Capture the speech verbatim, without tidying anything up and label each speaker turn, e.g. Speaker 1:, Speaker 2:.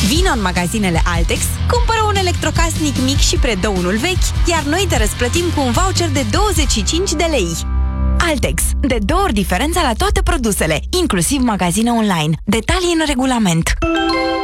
Speaker 1: Vino în magazinele Altex, cumpără un electrocasnic mic și predă unul vechi, iar noi te răsplătim cu un voucher de douăzeci și cinci de lei. Altex. De două ori diferența la toate produsele, inclusiv magazine online. Detalii în regulament.